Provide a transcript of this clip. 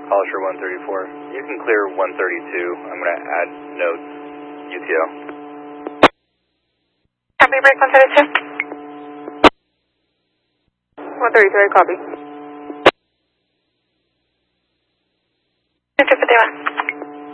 Polisher 134. You can clear 132. I'm going to add notes, UTO. Copy, break 132. 133, copy. 251.